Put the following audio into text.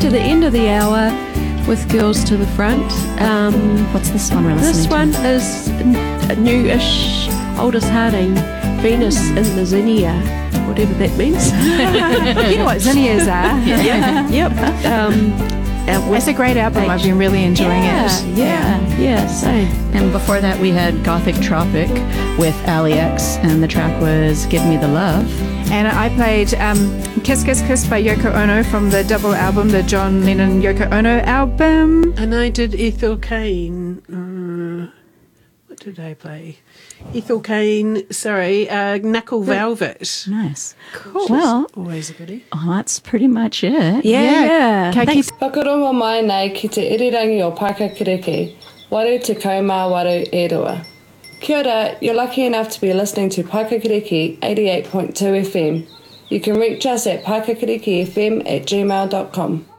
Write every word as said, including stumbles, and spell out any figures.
to the end of the hour with Girls to the Front. Um, What's this one we're listening this to? one is n- new-ish, Aldous Harding, Venus in the Zinnia, whatever that means. You know what zinnias are. Yeah, yep. Um, uh, It's a great album. I've been really enjoying yeah, it. Yeah, yeah, same. And before that, we had Gothic Tropic with Ali X, and the track was Give Me the Love. And I played um, Kiss Kiss Kiss by Yoko Ono from the double album, the John Lennon Yoko Ono album. And I did Ethel Cain. Uh, what did I play? Ethel Cain, sorry, uh, Knuckle Velvet. Nice. Cool. Well, Always a goodie. oh, that's pretty much it. Yeah, yeah. Kei Thanks. Whakarongo mai nei ki te irirangi o Pakakiriki, waru te kaumā waru e rua. Kia ora, you're lucky enough to be listening to Pakakiriki eighty-eight point two F M. You can reach us at pakakirikifm at gmail dot com.